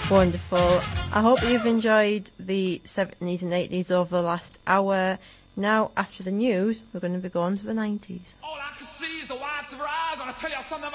Wonderful. I hope you've enjoyed the 70s and 80s over the last hour. Now, after the news, we're going to be going to the 90s. All I can see is the whites of her eyes, and I tell you something